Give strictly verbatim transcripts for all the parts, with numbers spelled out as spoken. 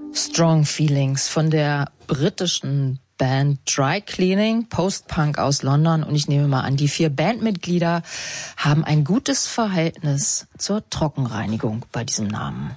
Strong Feelings von der britischen Band Dry Cleaning, Post-Punk aus London. Und ich nehme mal an, die vier Bandmitglieder haben ein gutes Verhältnis zur Trockenreinigung bei diesem Namen.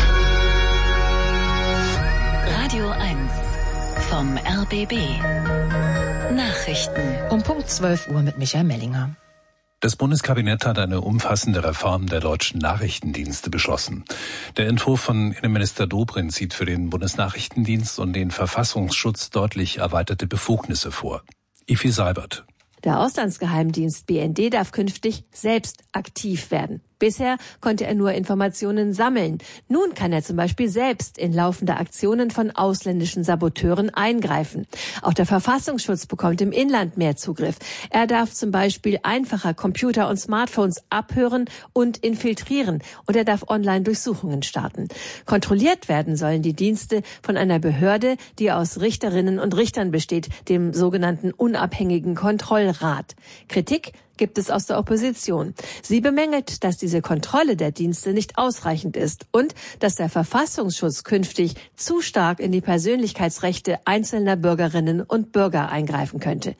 Radio eins vom R B B. Nachrichten. Um Punkt zwölf Uhr mit Michael Mellinger. Das Bundeskabinett hat eine umfassende Reform der deutschen Nachrichtendienste beschlossen. Der Entwurf von Innenminister Dobrindt sieht für den Bundesnachrichtendienst und den Verfassungsschutz deutlich erweiterte Befugnisse vor. Ifi Seibert. Der Auslandsgeheimdienst B N D darf künftig selbst aktiv werden. Bisher konnte er nur Informationen sammeln. Nun kann er zum Beispiel selbst in laufende Aktionen von ausländischen Saboteuren eingreifen. Auch der Verfassungsschutz bekommt im Inland mehr Zugriff. Er darf zum Beispiel einfacher Computer und Smartphones abhören und infiltrieren. Und er darf Online-Durchsuchungen starten. Kontrolliert werden sollen die Dienste von einer Behörde, die aus Richterinnen und Richtern besteht, dem sogenannten unabhängigen Kontrollrat. Kritik gibt es aus der Opposition. Sie bemängelt, dass diese Kontrolle der Dienste nicht ausreichend ist und dass der Verfassungsschutz künftig zu stark in die Persönlichkeitsrechte einzelner Bürgerinnen und Bürger eingreifen könnte.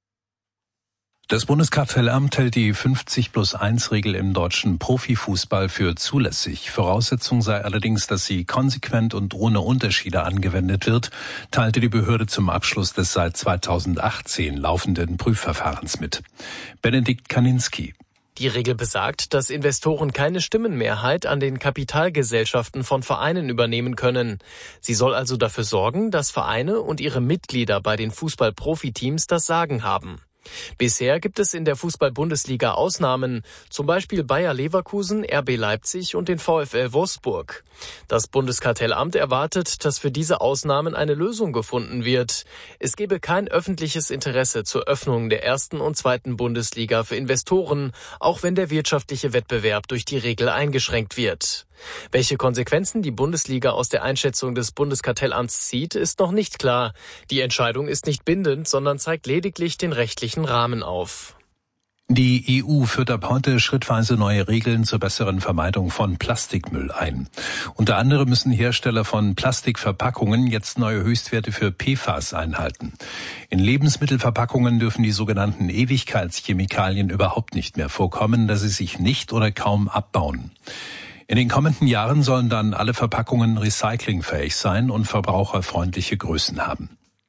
Das Bundeskartellamt hält die fünfzig plus eins Regel im deutschen Profifußball für zulässig. Voraussetzung sei allerdings, dass sie konsequent und ohne Unterschiede angewendet wird, teilte die Behörde zum Abschluss des seit zweitausendachtzehn laufenden Prüfverfahrens mit. Benedikt Kaninski. Die Regel besagt, dass Investoren keine Stimmenmehrheit an den Kapitalgesellschaften von Vereinen übernehmen können. Sie soll also dafür sorgen, dass Vereine und ihre Mitglieder bei den Fußball-Profiteams das Sagen haben. Bisher gibt es in der Fußball-Bundesliga Ausnahmen, zum Beispiel Bayer Leverkusen, R B Leipzig und den VfL Wolfsburg. Das Bundeskartellamt erwartet, dass für diese Ausnahmen eine Lösung gefunden wird. Es gebe kein öffentliches Interesse zur Öffnung der ersten und zweiten Bundesliga für Investoren, auch wenn der wirtschaftliche Wettbewerb durch die Regel eingeschränkt wird. Welche Konsequenzen die Bundesliga aus der Einschätzung des Bundeskartellamts zieht, ist noch nicht klar. Die Entscheidung ist nicht bindend, sondern zeigt lediglich den rechtlichen Rahmen auf. Die E U führt ab heute schrittweise neue Regeln zur besseren Vermeidung von Plastikmüll ein. Unter anderem müssen Hersteller von Plastikverpackungen jetzt neue Höchstwerte für P F A S einhalten. In Lebensmittelverpackungen dürfen die sogenannten Ewigkeitschemikalien überhaupt nicht mehr vorkommen, da sie sich nicht oder kaum abbauen. In den kommenden Jahren sollen dann alle Verpackungen recyclingfähig sein und verbraucherfreundliche Größen haben.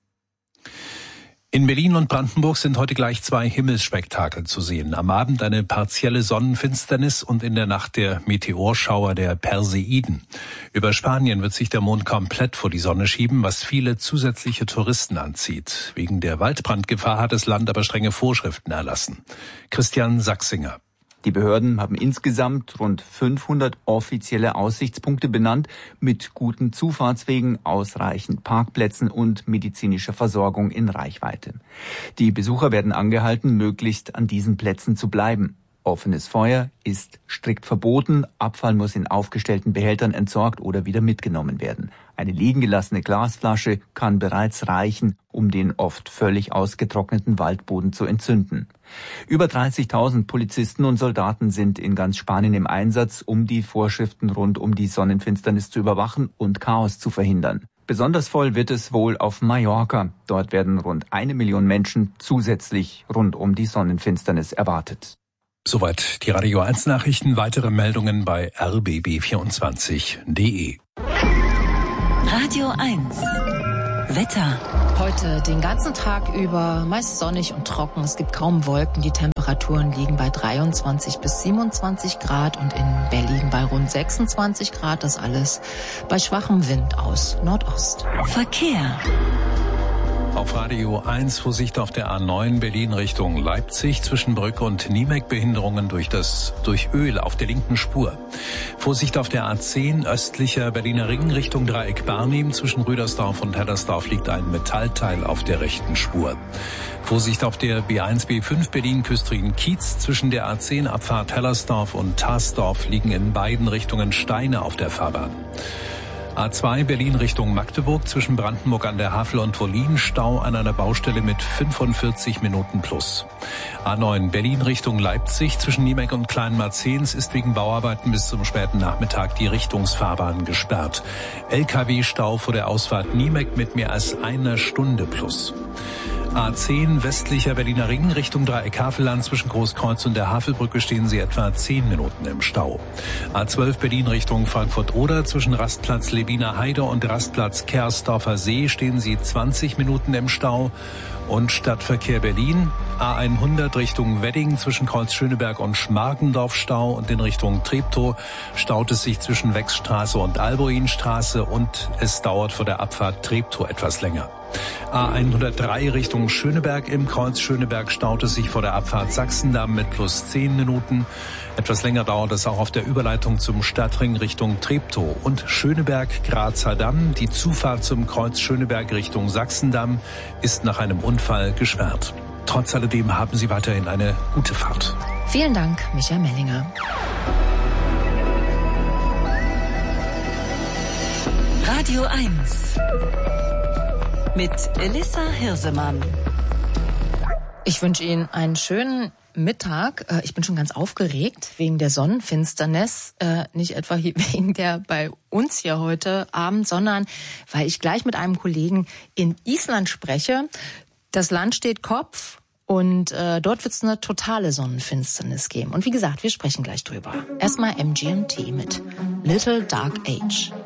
In Berlin und Brandenburg sind heute gleich zwei Himmelsspektakel zu sehen. Am Abend eine partielle Sonnenfinsternis und in der Nacht der Meteorschauer der Perseiden. Über Spanien wird sich der Mond komplett vor die Sonne schieben, was viele zusätzliche Touristen anzieht. Wegen der Waldbrandgefahr hat das Land aber strenge Vorschriften erlassen. Christian Sachsinger. Die Behörden haben insgesamt rund fünfhundert offizielle Aussichtspunkte benannt, mit guten Zufahrtswegen, ausreichend Parkplätzen und medizinischer Versorgung in Reichweite. Die Besucher werden angehalten, möglichst an diesen Plätzen zu bleiben. Offenes Feuer ist strikt verboten, Abfall muss in aufgestellten Behältern entsorgt oder wieder mitgenommen werden. Eine liegen gelassene Glasflasche kann bereits reichen, um den oft völlig ausgetrockneten Waldboden zu entzünden. Über dreißigtausend Polizisten und Soldaten sind in ganz Spanien im Einsatz, um die Vorschriften rund um die Sonnenfinsternis zu überwachen und Chaos zu verhindern. Besonders voll wird es wohl auf Mallorca. Dort werden rund eine Million Menschen zusätzlich rund um die Sonnenfinsternis erwartet. Soweit die Radio eins Nachrichten. Weitere Meldungen bei r b b vierundzwanzig punkt d e. Radio eins. Wetter. Heute den ganzen Tag über meist sonnig und trocken. Es gibt kaum Wolken. Die Temperaturen liegen bei dreiundzwanzig bis siebenundzwanzig Grad und in Berlin bei rund sechsundzwanzig Grad. Das alles bei schwachem Wind aus Nordost. Verkehr. Auf Radio eins Vorsicht auf der A neun Berlin Richtung Leipzig zwischen Brücke und Niemek, Behinderungen durch das durch Öl auf der linken Spur. Vorsicht auf der A zehn östlicher Berliner Ring Richtung Dreieck Barnim zwischen Rüdersdorf und Hellersdorf liegt ein Metallteil auf der rechten Spur. Vorsicht auf der B eins B fünf Berlin-Küstrin-Kiez zwischen der A zehn Abfahrt Hellersdorf und Tarsdorf liegen in beiden Richtungen Steine auf der Fahrbahn. A zwei Berlin Richtung Magdeburg zwischen Brandenburg an der Havel und Wollin, Stau an einer Baustelle mit fünfundvierzig Minuten plus. A neun Berlin Richtung Leipzig zwischen Niemek und Kleinmarzens ist wegen Bauarbeiten bis zum späten Nachmittag die Richtungsfahrbahn gesperrt. L K W-Stau vor der Ausfahrt Niemek mit mehr als einer Stunde plus. A zehn westlicher Berliner Ring Richtung Dreieck Havelland zwischen Großkreuz und der Havelbrücke stehen Sie etwa zehn Minuten im Stau. A zwölf Berlin Richtung Frankfurt-Oder zwischen Rastplatz Lebiner Heide und Rastplatz Kersdorfer See stehen Sie zwanzig Minuten im Stau. Und Stadtverkehr Berlin, A hundert Richtung Wedding zwischen Kreuz Schöneberg und Schmargendorf Stau und in Richtung Treptow staut es sich zwischen Wechsstraße und Alboinstraße und es dauert vor der Abfahrt Treptow etwas länger. A hundertdrei Richtung Schöneberg im Kreuz Schöneberg staut es sich vor der Abfahrt Sachsendamm mit plus zehn Minuten. Etwas länger dauert es auch auf der Überleitung zum Stadtring Richtung Treptow und Schöneberg-Grazer Damm. Die Zufahrt zum Kreuz Schöneberg Richtung Sachsendamm ist nach einem Unfall gesperrt. Trotz alledem haben Sie weiterhin eine gute Fahrt. Vielen Dank, Michael Mellinger. Radio eins mit Elissa Hirsemann. Ich wünsche Ihnen einen schönen Mittag. Ich bin schon ganz aufgeregt wegen der Sonnenfinsternis. Nicht etwa wegen der bei uns hier heute Abend, sondern weil ich gleich mit einem Kollegen in Island spreche. Das Land steht Kopf und äh, dort wird es eine totale Sonnenfinsternis geben. Und wie gesagt, wir sprechen gleich drüber. Erstmal M G M T mit Little Dark Age.